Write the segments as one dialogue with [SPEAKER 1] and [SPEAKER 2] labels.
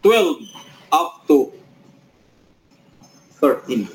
[SPEAKER 1] 12 up to 13.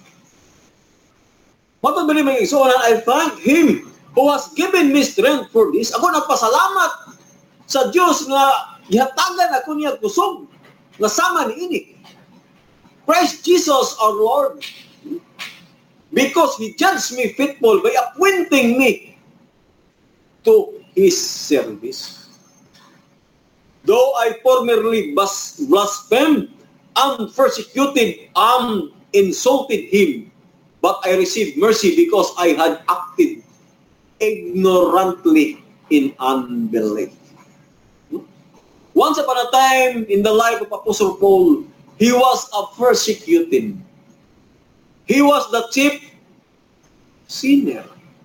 [SPEAKER 1] Matandali mga igsoon, I thank Him who has given me strength for this. Ako nagpasalamat sa Diyos nga gihatagan ako niya kusog nga sama ni ini. Christ Jesus our Lord, because He judged me faithful by appointing me to His service. Though I formerly blasphemed and persecuted and insulted Him, but I received mercy because I had acted ignorantly in unbelief. Once upon a time in the life of Apostle Paul, he was a persecuted. He was the chief sinner.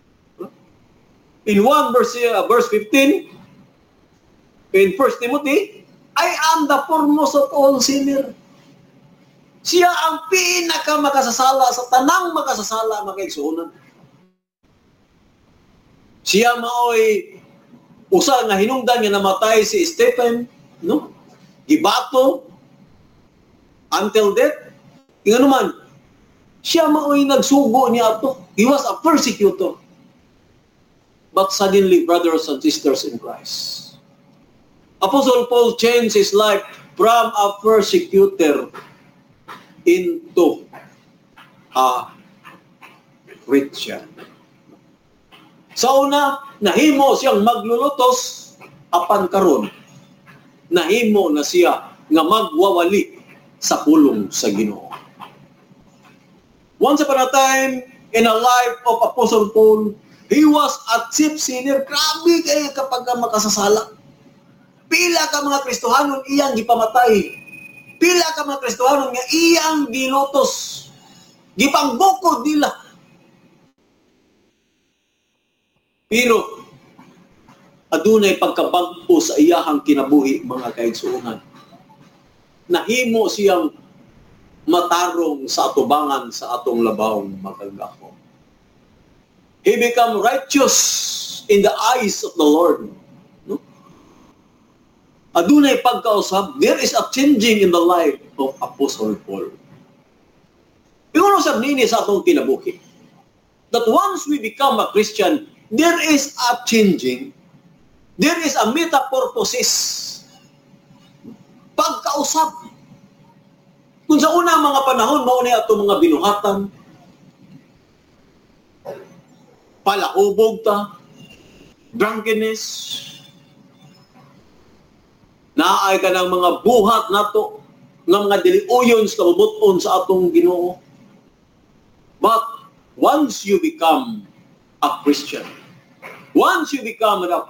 [SPEAKER 1] In 1 verse 15, in 1 Timothy, I am the foremost of all sinners. Siya ang pinakamakasasala sa tanang makasasala makaigsuonan. Siya maoy usa nga hinungdan nga namatay si Stephen, no? Gibato until death. Ingano man, siya maoy nagsugo niya ato. He was a persecutor. But suddenly, brothers and sisters in Christ, Apostle Paul changed his life from a persecutor into a Christian. Sa una, nahimo siyang maglulutos, apan karon nahimo na siya nga magwawali sa pulong sa Ginoo. Once upon a time in a life of Apostle Paul, he was a chief sinner. Grabe kayo kapag makasasala. Pila ka mga Kristohanon iyang gipamatay. Pila ka mga Kristohanon nga iyang gilutos. Gipangbukod nila. Pero adunay pagkabag-o sa iyahang kinabuhi mga kaigsuonan. Nahimo siyang matarong sa atubangan sa atong labawng makagako. He become righteous in the eyes of the Lord. No? Adunay pagkausap, there is a changing in the life of Apostle Paul. Yung usap nini sa atong kinabuhi, that once we become a Christian, there is a changing, there is a metamorphosis. Pagkausap. Kung sa unang mga panahon, mauna ito mga binuhatan, palahubog ta, drunkenness, naay ka ng mga buhat nato, ng mga diliuyon sa kabubuton sa atong Ginoo. But once you become a Christian, once you become a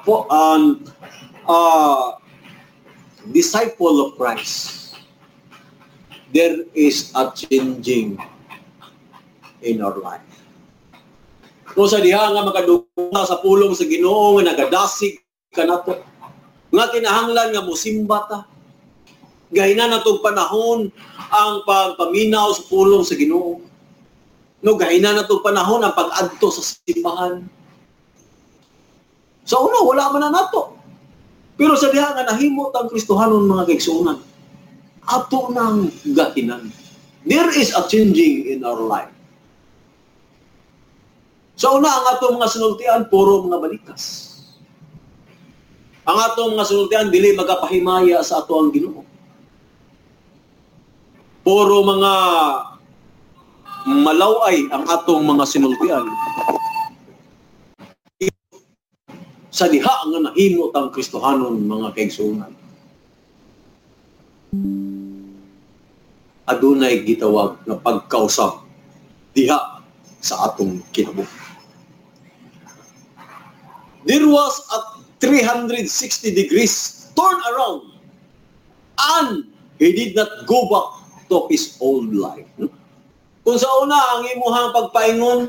[SPEAKER 1] disciple of Christ, there is a changing in our life. Kung sa diha nga makadungga sa pulong sa Ginoo nga nagadasig ka nato, nga kinahanglan nga musimba ta, gahina natong panahon ang pagpaminaw sa pulong sa Ginoo. No, gahina natong panahon ang pag-adto sa simbahan. Sa una, wala man na nato. Pero sa diha nga nahimot ang Kristohanon mga kaigsuonan, ato nang gahinan. There is a changing in our life. Sa una, ang atong mga sinultian, puro mga balikas. Ang atong mga sinultian, dili magapahimaya sa ato ang Ginoo. Puro mga malaway ang atong mga sinultian. Sa diha nga nahimot ang Kristohanon mga kaigsuonan. Adunay gitawag na pagkausap diha sa atong kinabuhi. There was a 360 degrees turn around and he did not go back to his old life. Kung sa una ang imuhang pagpaingon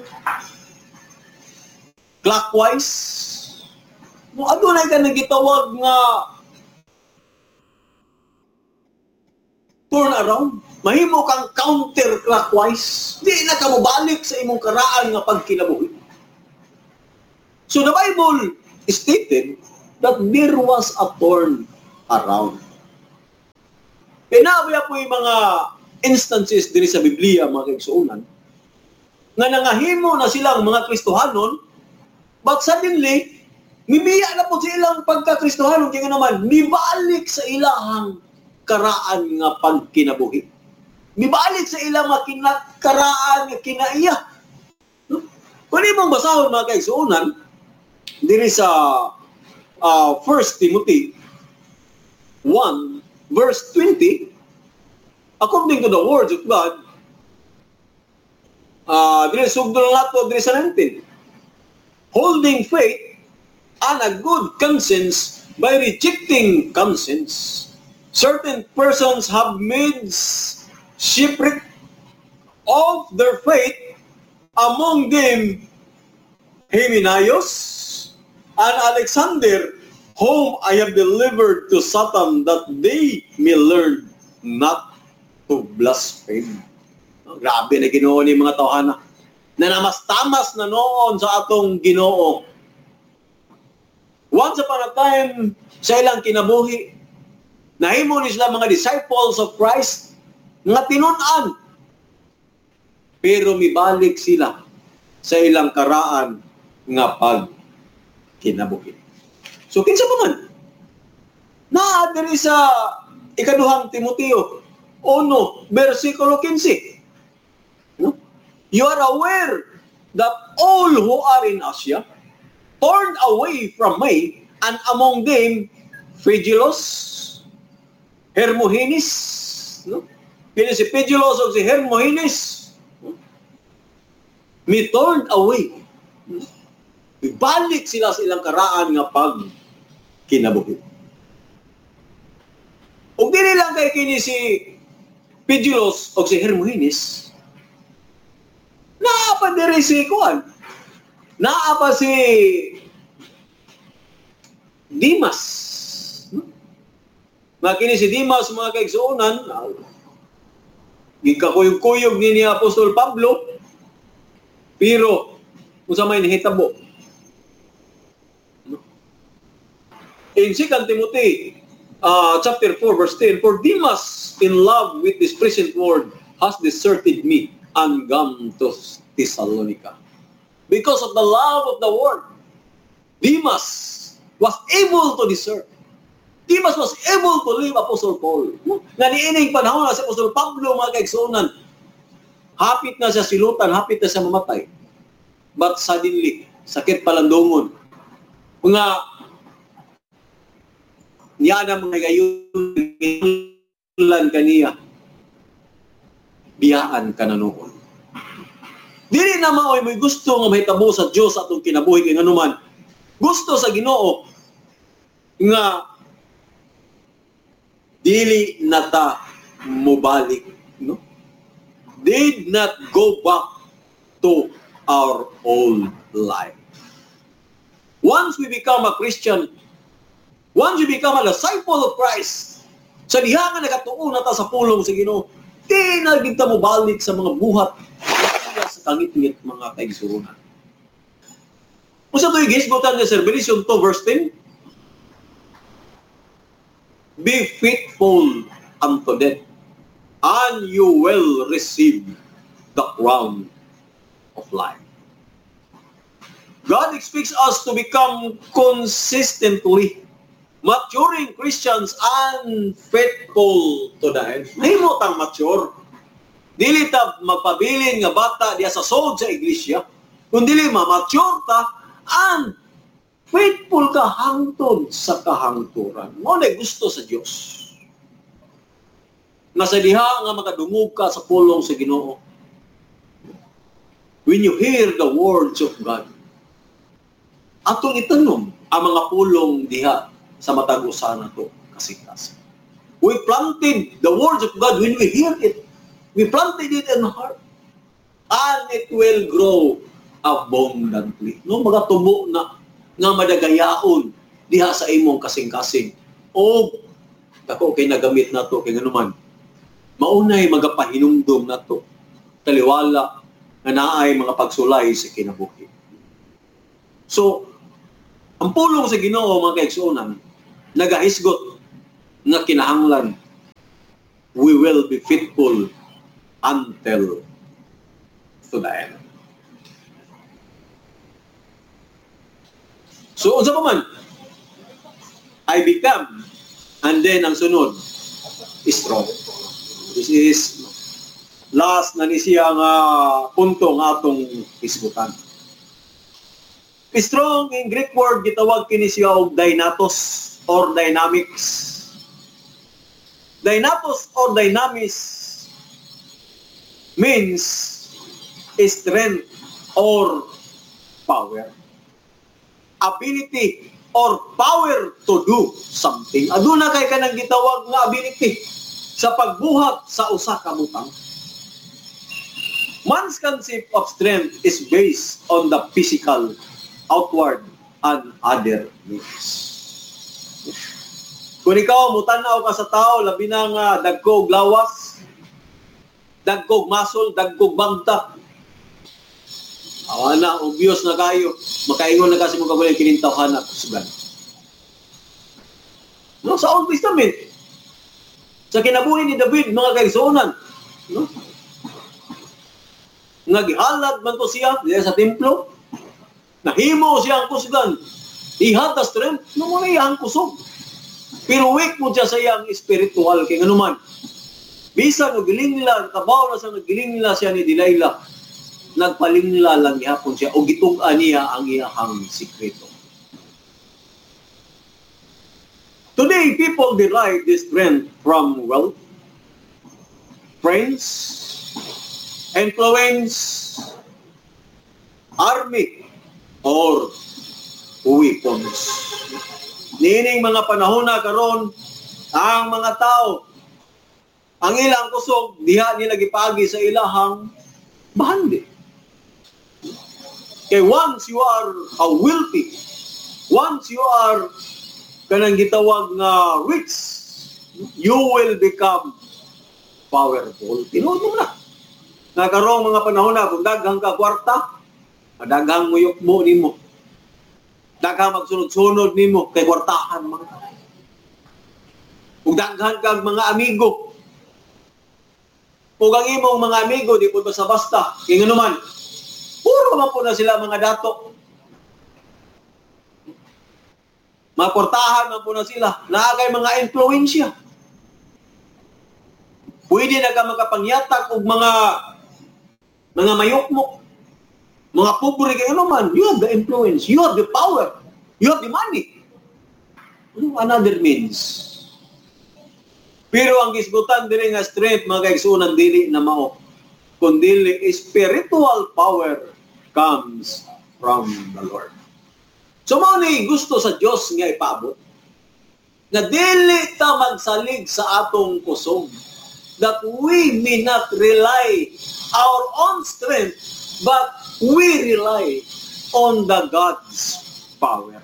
[SPEAKER 1] clockwise, adunay ka nagitawag nga turn around. Mahimo kang counterclockwise. Di na ka mabalik sa imong karaan nga pagkinabuhi. So the Bible stated that there was a turn around. Pinabaya po yung mga instances din sa Biblia, mga kaigsuunan, nga nangahimo na silang mga Kristohanon, but suddenly, mibiya na po sa ilang pagka-Kristohanon, kaya naman, mibalik sa ilahang karaan nga pagkinabuhi. Mibalik sa ilang mga karaan nga kinaiya. No? Pwede mong basahon, mga kaigsuunan, diri sa 1 Timothy 1, verse 20, according to the words of God, dili sugdo lang nato diri sa 19. Holding faith and a good conscience by rejecting conscience. Certain persons have made shipwreck of their faith, among them Hymenaeus and Alexander, whom I have delivered to Satan, that they may learn not to blaspheme. Grabe na Ginoo ni mga tawhana. Na namas-tamas na noon sa atong Ginoo. Once upon a time, sa ilang kinabuhi, nahimo ni sila mga disciples of Christ, nga tinun-an. Pero mibalik sila sa ilang karaan nga pag kinabuhi. So, kinsa pa man? Naadiri sa ikaduhang Timoteo 1, versikulo 15. No? You are aware that all who are in Asia turned away from me, and among them Phygelus, Hermogenes, no? Kini si Phygelus o si Hermogenes, no? Me turned away. Ibalik sila sa ilang karaan nga pag kinabuhi. Ug dili lang kay kini si Phygelus o si Hermogenes, naa pa diri si Kuan, naa pa si Dimas. Nga kini si Dimas, mga kaigsuunan, gikakuyog-kuyog ni Apostol Pablo, pero kung sa may nahitabo. In 2 Timothy chapter 4, verse 10, for Demas, in love with this present world, has deserted me and gone to Thessalonica. Because of the love of the world, Demas was able to desert. Demas was able to leave Apostle Paul. Nga niining panahon na si Apostle Pablo, mga kaigsuunan, hapit na siya silutan, hapit na siya mamatay. But suddenly, sakit palandungon. Nga, niya na mga gayulan kaniya, biyaan ka na noon. Dili na maoy may gusto nga mahitabo sa Dios atong kinabuhi kay nganuman. Gusto sa Ginoo nga dili nata mobalik, no? Did not go back to our old life. Once we become a Christian, once you become a disciple of Christ, sa diha nga nakatuon na ta sa pulong sa Ginoo, di na kita mo balik sa mga buhat sa kangit-ngit mga kaigsuunan. Usa to'y gisgotan nga sa Revelation 2 verse 10, be faithful unto death, and you will receive the crown of life. God expects us to become consistently maturing Christians and faithful to the end. Mahimo tang mature. Dili ta magpabilin nga bata diya sa sod sa iglesia, kundi ma-mature ta and faithful ka hangtod sa kahangturan. Mo na gusto sa Dios. Nasa diha nga makadungog ka sa pulong sa Ginoo. When you hear the words of God, atong itanom ang mga pulong diha sa matag usa nato kasing-kasing. We planted the words of God when we hear it. We planted it in our heart. And it will grow abundantly. No, magatubo na nga madagayaon diha sa imong kasing-kasing. O dako kay nagamit nato kay nganuman. Maunay magapahinumdum nato. Taliwala nga naay mga pagsulay sa kinabuhi. So, ang pulong sa Ginoo, mga kaigsuonan, nagahisgot nga kinahanglan we will be faithful until to the end. So, unsa pa man, I become, and then ang sunod, strong. This is last na ni siya nga punto nga atong isgutan. Strong in Greek word gitawag kini siya og dynatos or dynamics. Dynatos or dynamis means strength or power. Ability or power to do something. Aduna kay kanang gitawag nga ability sa pagbuhat sa usa ka butang. Man's concept of strength is based on the physical, outward, and other means. Kung ikaw mutanaw ka sa tao, labi na nga dagkog lawas, dagkog muscle, dagkog bangta. Awa na, obvious na kayo. Makaingon na kasi mong kagulang kinintawhan na kusugan. No, sa Old Testament, sa kinabuhi ni David, mga kaigsuonan, no? Naghalad man to siya sa templo, nahimo siya ang kusugan. He had the strength, no mo na iyang kusog. Pero weak mo siya sa iyang spiritual, kaya nga naman. Bisa nagiling nila, tabaw na sa nagiling nila siya ni Delilah, nagpalingla lang ihapon siya o gitug-an niya ang iyahang sikreto. Today, people derive this strength from wealth, friends, influence, army, or weapons. Nining mga panahon na karon, ang mga tao, ang ilang kusog, diha nila gipagi sa ilahang bahandi. Okay, once you are wealthy, once you are kanang gitawag nga rich, you will become powerful. Tinuod mo na. Nga karong mga panahon na, kung daghang ka kwarta, daghang muyok mo nimo. Daghang magsunod-sunod nimo, kay kwartahan mga. Kung daghang kag mga amigo, kung ang imong mga amigo, di po basta-basta, kaya nga naman, puro man po na sila mga dato. Maportahan man po na sila. Naagay mga influensya. Pwede na ka makapangyatak o mga mayokmok. Mga pobre kayo naman. You have the influence. You have the power. You have the money. Another means. Pero ang gisgutan dili nga strength, mga kaigsunan, dili na mao. Kundi spiritual power comes from the Lord. So mao ni gusto sa Dios nga ipaabot na dili ta magsalig sa atong kusog, that we may not rely our own strength, but we rely on the God's power.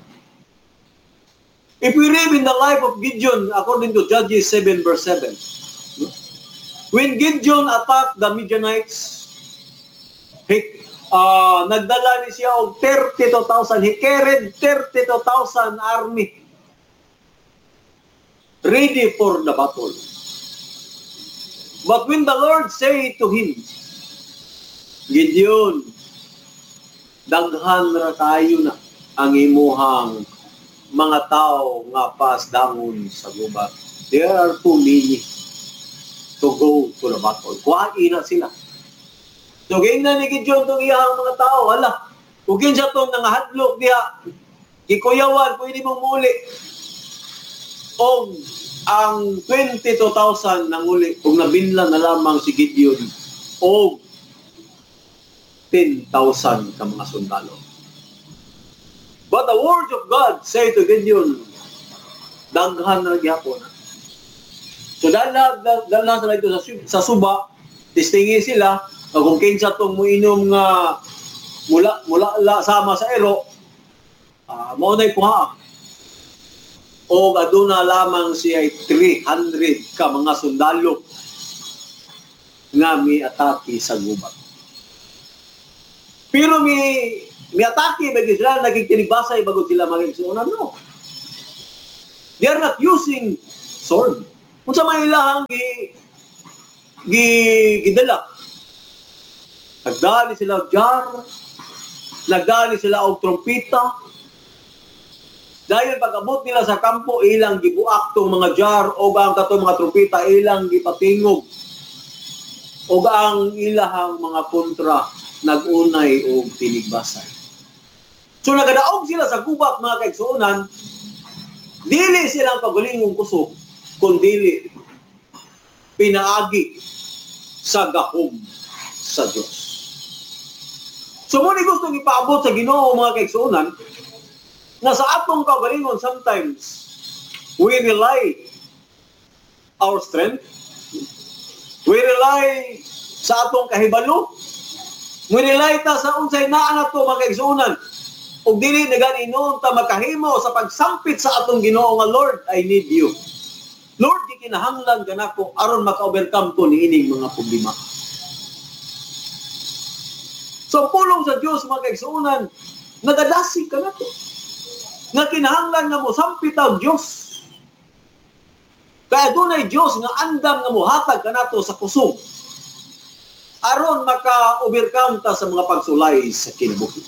[SPEAKER 1] If we read in the life of Gideon, according to Judges 7 verse 7, when Gideon attacked the Midianites, nagdala ni siya og 32,000. He carried 32,000 army ready for the battle. But when the Lord said to him, Gideon, daghan ra kayo na ang imuhang mga tao nga pasdangon sa gubat. There are too many to go to the battle. Kuhain na sila. So, na ni Gideon itong iyahang mga tao. Hala, kugin siya itong nangahadlok diha. Kikuyawan, pwede mong muli. O ang 22,000 nanguli, kung nabinlan na lamang si Gideon, o 10,000 ka mga sundalo. But the word of God say to Gideon, daghan na gyapon. So dahil sila ito sa suba, tistingi sila, kung kinsa itong muinom nga mula sama sa ero, maunay kuha. O aduna lamang siya 300 ka mga sundalo nga may atake sa gubat. Pero may atake, bagay sila, nagkikinibasay bago sila magigsuunan. No. They are not using sword. Kung sa may ilahang gidala. Nagdali sila og jar, nagdali sila og trompeta. Dahil pag-abot nila sa kampo, ilang gibuak tong mga jar o ang katong mga trompeta, ilang gipatingog. O ang ilahang mga kontra, nagunay o tinigbasay. So nagadaog sila sa gubat, mga kaigsuonan, dili silang pagalingong kusog, kundi pinaagi sa gahom sa Diyos. So muna gusto ipaabot sa Ginoo, mga kaigsuonan, na sa atong kagalingon sometimes we rely our strength, we rely sa atong kahibalo, we rely ta sa unsay naa nato, mga kaigsuonan, ug dili na gani noon ta makahimo sa pagsampit sa atong Ginoo nga Lord, I need you. Lord, di kinahanglan kanako aron maka-overcome ko niining mga problema. So pulong sa Dios, mga kaigsuonan, nagadasig ka na to. Nga kinahanglan nga mo sampit ang Dios. Kaya dunay Dios nga andam nga mohatag ka na to sa kusog. Aron maka-overcome ta sa mga pagsulay sa kinabuhi.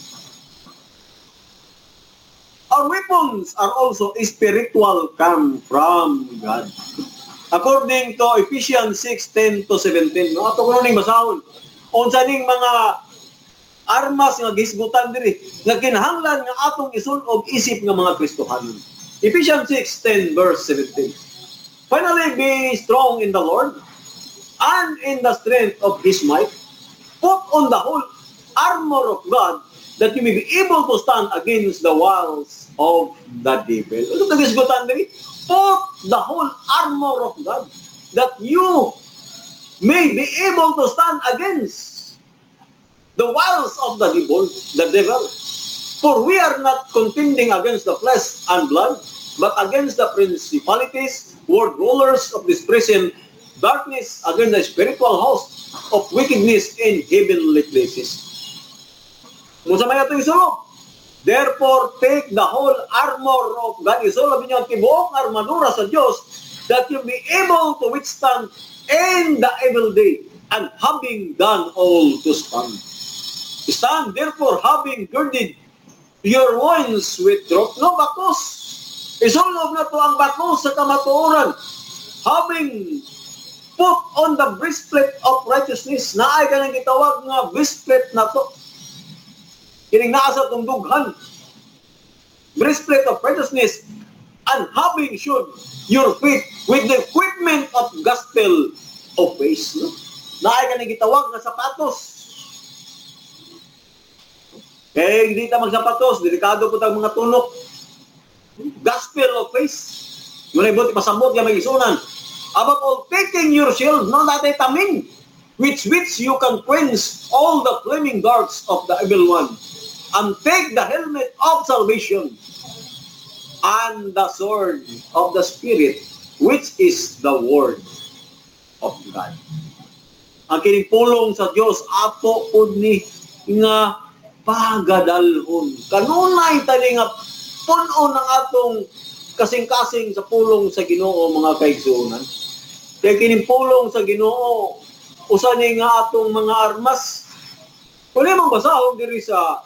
[SPEAKER 1] Our weapons are also spiritual, come from God. According to Ephesians 6:10-17, no? Ato ko ning basahon. Unsa ning mga armas nga gisgutan diri nga kinahanglan nga atong isul-og isip nga mga Kristohanon. Ephesians 6:10-17. Finally, be strong in the Lord and in the strength of His might. Put on the whole armor of God that you may be able to stand against the wiles of the devil. Ito kagisgutan diri. Put the whole armor of God that you may be able to stand against the wiles of the devil. For we are not contending against the flesh and blood, but against the principalities, world rulers of this present darkness, against the spiritual host of wickedness in heavenly places. Musa may ito isulog. Therefore, take the whole armor of God. Isulog ninyo ang tibuok armadura sa Diyos, that you be able to withstand in the evil day, and having done all to stand. Stand, therefore, having girded your loins with truth. No, bakos. Isulog na to ang bakos sa kamatuoran. Having put on the breastplate of righteousness. Naay ka nang gitawag nga breastplate na to. Kining naasa itong dughan. Breastplate of righteousness. And having should your feet with the equipment of gospel of peace. No? Naay ka nang gitawag nga sapatos. Kaya hindi ta magsapatos, delikado po tayong mga tunok. Gospel of peace. Muna ibot, ipasambot yung mag-isunan. Above all, taking your shield, no natay tamin, which you can quench all the flaming darts of the evil one. And take the helmet of salvation and the sword of the Spirit, which is the word of God. Ang kining pulong sa Dios ato pud ni nga pagadalhon. Kanunay tali nga puno ng atong kasing-kasing sa pulong sa Ginoo, mga kaigsuonan. Kaya kining pulong sa Ginoo, usa ni nga atong mga armas. Kung imong basahon diri sa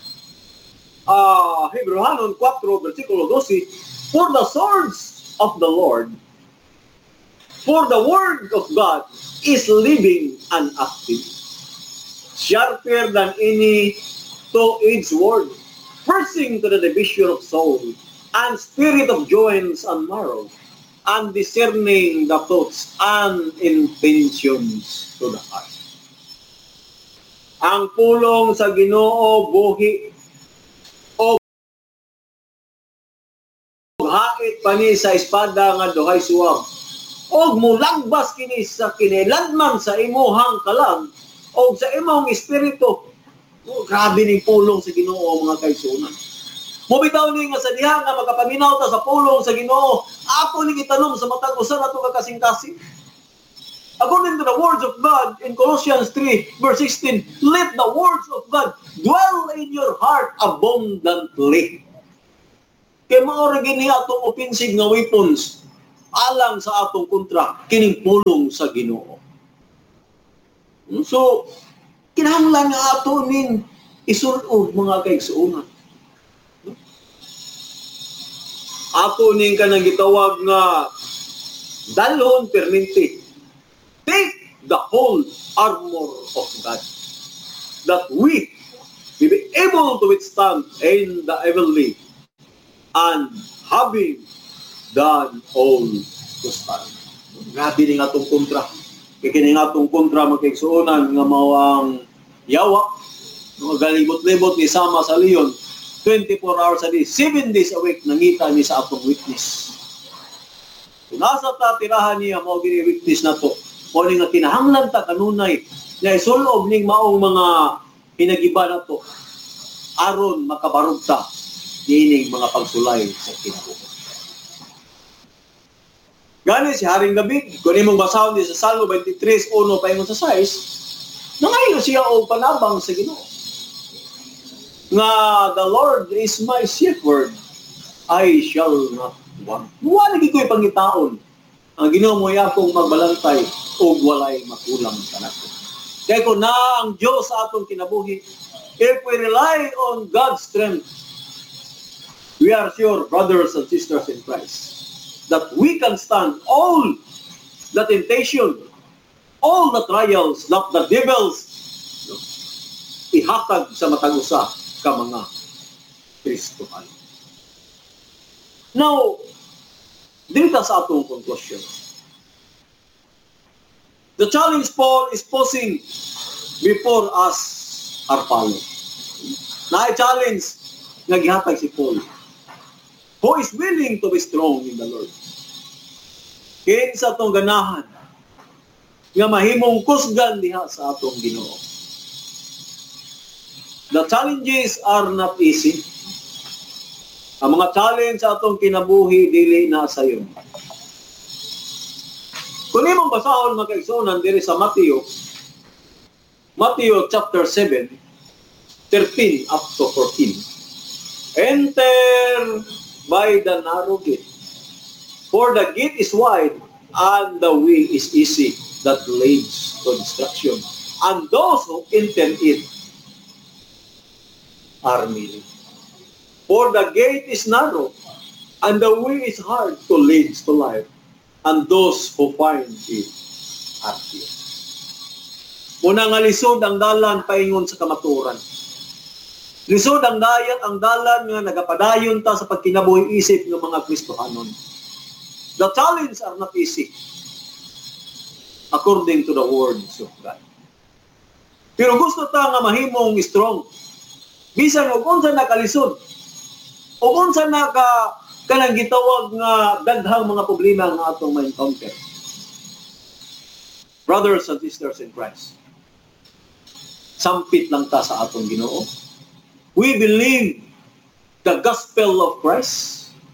[SPEAKER 1] Hebrehanon 4 versikulo 12, for the swords of the Lord, for the word of God is living and active, sharper than any two-edged sword, piercing to the division of soul and spirit of joints and marrow, and discerning the thoughts and intentions to the heart. Ang pulong sa Ginoo buhi o hait pani sa espada nga duhay suwag, og mulangbas kini sa kiniladman sa imuhang kalag o sa imong espiritu. Oh, grabe ning pulong sa Ginoo, mga kaigsuonan. Mubitaw ni nga sa diha nga makapaminaw ta sa pulong sa Ginoo, ako ni gitanom sa matag usa nato ka kasing-kasing. According to the words of God in Colossians 3 verse 16, let the words of God dwell in your heart abundantly. Kaya maori gini atong offensive nga weapons alang sa atong kontra kining pulong sa Ginoo. So, kinahanglan nga ato ning isulod mga kaigsuonan. Ato ning kanang gitawag nga dalhon perminti. Take the whole armor of God, that we will be able to withstand in the evil day, and having done all to stand. Grabe din nga itong kontra. Kaya nga itong kontra magkaigsuonan nga mawang yawa, mga galibot-libot ni sama sa leon, 24 hours a day, 7 days a week, nangita niya sa atong witness. Kung nasa ta tirahan niya, mga gini-witness na to, kung nga kinahanglan ta kanunay, na isulob ning maong mga hinagiba na to, aron makabarog ta, dining mga pagsulay sa kinabuhi. Gani si Haring David, kung imong basahon di sa Salmo 23:1 paingon sa 6, nangayo siya og panabang sa Ginoo. Nga the Lord is my shepherd, I shall not want. Wala lagi ko'y pangitaon. Ang Ginoo mo akong magbalantay og walay makulang kanako. Kaya kung na ang Diyos sa atong kinabuhi, if we rely on God's strength, we are sure, brothers and sisters in Christ, that we can stand all the temptation, all the trials, that the devils ihatag sa matag usa ka mga Kristohan. Now, dito sa atong conclusion. The challenge Paul is posing before us are following. Na-challenge na gihatag si Paul, who is willing to be strong in the Lord. Kinsa atong ganahan nga mahimong kusgan diha sa atong Ginoo. The challenges are not easy. Ang mga challenge sa atong kinabuhi dili na sayon. Kung imong basahon mga kaigsuonan diri sa Matthew chapter 7, 13 up to 14. Enter by the narrow gate. For the gate is wide, and the way is easy that leads to destruction. And those who enter it are many. For the gate is narrow, and the way is hard to lead to life. And those who find it are few. Muna nga lisod ang dalan paingon sa kamaturan. Lisod ang dalan nga nagapadayon ta sa pagkinabuhi isip ng mga Kristohanon. The challenge are not easy, according to the words of God. Pero gusto ta nga mahimong strong. Bisan og unsa nakalisod, og unsa kanang gitawag nga daghang mga problema nga atong ma-encounter. Brothers and sisters in Christ, sampit lang ta sa atong Ginoo. We believe the gospel of Christ.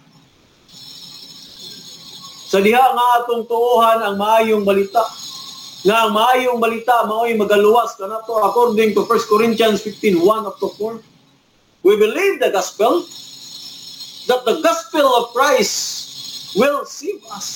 [SPEAKER 1] Sa diha nga atong tuohan ang maayong balita. Nga ang maayong balita mao'y magaluwas kanato according to 1 Corinthians 15:1 up to 4. We believe the gospel, that the gospel of Christ will save us.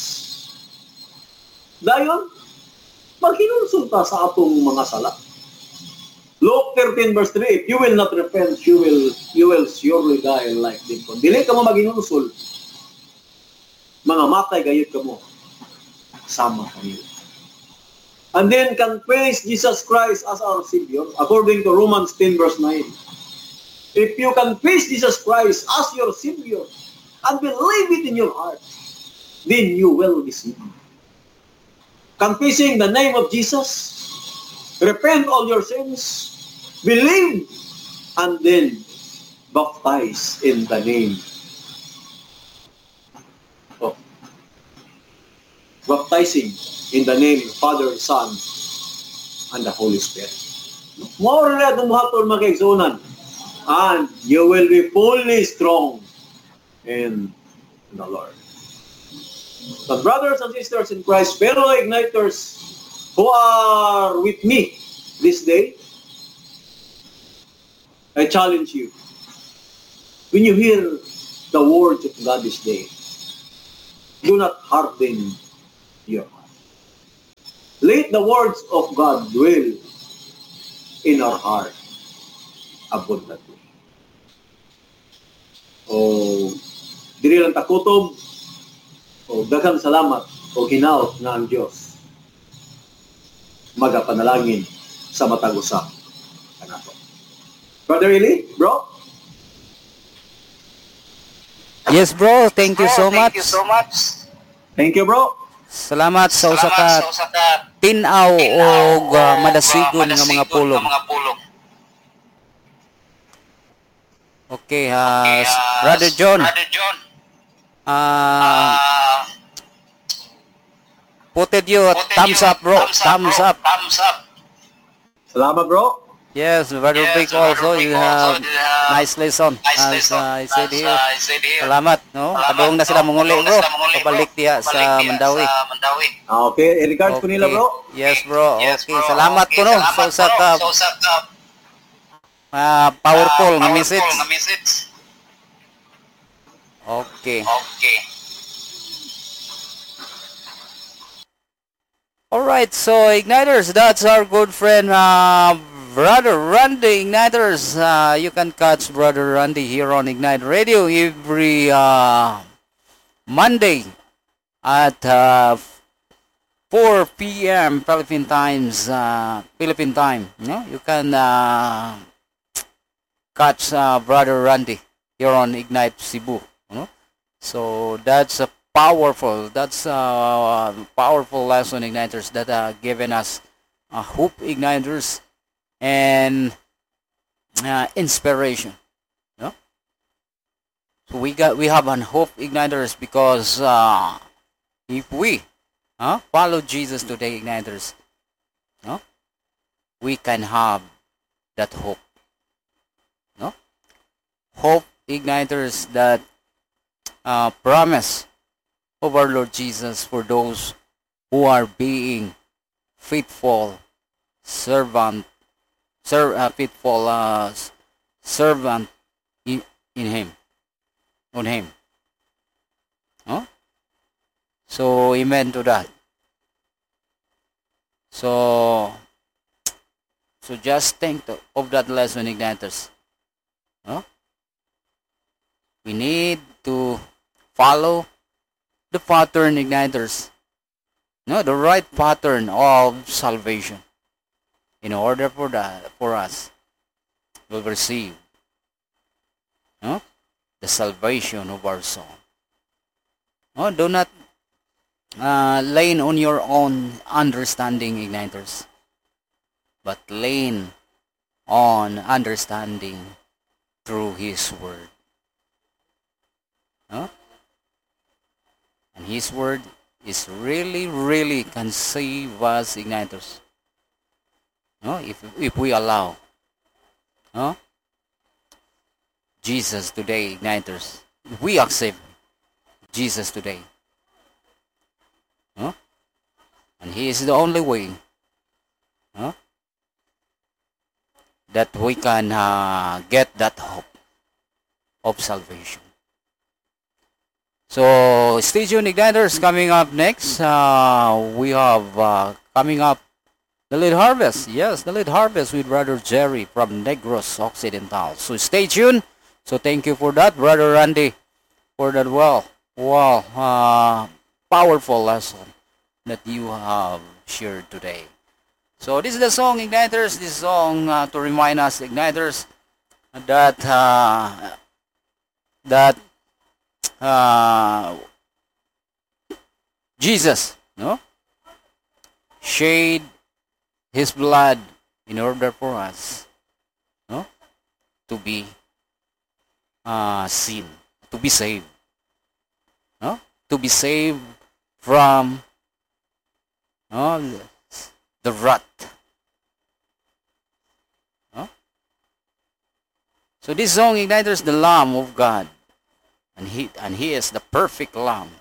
[SPEAKER 1] Dayon, maghinulsol ta sa atong mga sala. Luke 13 verse 3, if you will not repent, you will surely die like them. Kung dili ka mo maghinulsol, mga matay gayud ka mo, sama kanila. And then confess Jesus Christ as our Savior, according to Romans 10 verse 9. If you confess Jesus Christ as your Savior and believe it in your heart, then you will be saved. Confessing the name of Jesus, repent all your sins, believe, and then baptize in the name of baptizing in the name of Father, Son, and the Holy Spirit. More na tumuhatol mga kaigsuonan, and you will be fully strong in the Lord. But brothers and sisters in Christ, fellow igniters who are with me this day, I challenge you. When you hear the words of God this day, do not harden your heart. Let the words of God dwell in our heart abundantly. O dili lang takutob, o daghang salamat o hinaot nga ang Dios magapanalangin sa matag usa kanato. Brother Eli, bro?
[SPEAKER 2] Yes bro, thank you so much.
[SPEAKER 1] Thank you, bro.
[SPEAKER 2] Salamat sa usa ka tinaw o madasigon nga mga pulong. Okay, Brother John. Putted you thumbs up bro, thumbs up.
[SPEAKER 1] Salamat, bro.
[SPEAKER 2] Yes, Brother Vic also, you have nice lesson. As I said here, salamat, no? Padung na sila monguli bro, pabalik diha sa Mandawi.
[SPEAKER 1] Okay, regards ko nila, bro.
[SPEAKER 2] Yes bro, okay, salamat ko no, sa usa ka powerful nga message. Okay. Alright, so Igniters, that's our good friend, Brother Randy. Igniters, you can catch Brother Randy here on Ignite Radio every Monday at 4 p.m. Philippine time. You can catch Brother Randy here on Ignite Cebu. So that's a powerful lesson, Igniters, that given us hope, Igniters, and inspiration. So we have an hope, Igniters, because if we follow Jesus today, Igniters, we can have that hope. Hope, Igniters, that promise of our Lord Jesus for those who are being faithful servant in Him, on Him. So amen to that. So just think of that lesson, Igniters. We need to follow the pattern, Igniters. The right pattern of salvation. In order for us will receive the salvation of our soul. Do not lean on your own understanding, Igniters, but lean on understanding through His Word. And His Word is really can save us, Igniters. If we allow Jesus today, Igniters, if we accept Jesus today, and He is the only way that we can get that hope of salvation. So stay tuned, Igniters. Coming up next, we have coming up the Lead Harvest. Yes, the Lead Harvest with Brother Jerry from Negros Occidental. So stay tuned. So thank you for that, Brother Randy, for that powerful lesson that you have shared today. So this is the song, Igniters. This song to remind us, Igniters, that Jesus, shed His blood in order for us, to be sin, to be saved, to be saved from the wrath. So this song, Igniters, the Lamb of God, and He is the perfect Lamb